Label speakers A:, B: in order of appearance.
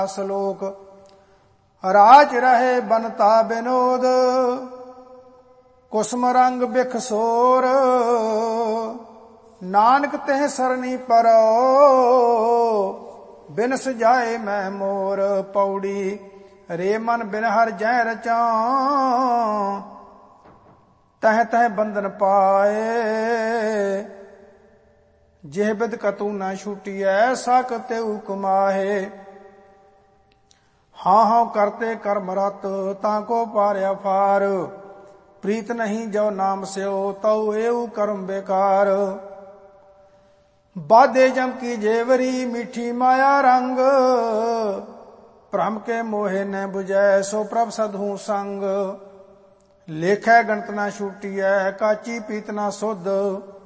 A: ਸਲੋਕ ਰਾਜ ਰਹੇ ਬਨਤਾ ਬਿਨੋਦ ਕੁਸਮ ਰੰਗ ਬਿਖ ਸੋਰ ਨਾਨਕ ਤਹਿ ਸਰਨੀ ਪਰੋ ਬਿਨ ਸਜਾਏ ਮੈਂ ਮੋਰ ਪੌੜੀ ਰੇ ਮਨ ਬਿਨ ਹਰ ਜੈ ਰਚਾਂ ਤਹ ਤਹ ਬੰਧਨ ਪਾਏ ਜਿਹ ਬਿਦ ਕਤੂ ਨਾ ਛੂਟੀਐ ਸਾਕ ਤੇਉ ਕਮਾਹੇ ਹਾਂ ਹਾਂ ਕਰਤੇ ਕਰਮ ਰਤ ਤਾਂ ਕੋ ਪਾਰਿਆ ਫਾਰ ਪ੍ਰੀਤ ਨਹੀਂ ਜੋ ਨਾਮ ਸਿਓ ਤਉ ਏਉ ਕਰਮ ਬੇਕਾਰ ਬਾਧੇ ਜਮ ਕੀ ਜੇਵਰੀ ਮਿੱਠੀ ਮਾਇਆ ਰੰਗ ਭ੍ਰਮ ਕੇ ਮੋਹਿ ਨ 부ਜੈ ਸੋ ਪ੍ਰਭ ਸਦਹੂ ਸੰਗ ਲੇਖੈ ਗਣਤ ਨਾ ਛੂਟੀਐ ਕਾਚੀ ਪੀਤ ਨਾ ਸੁਧ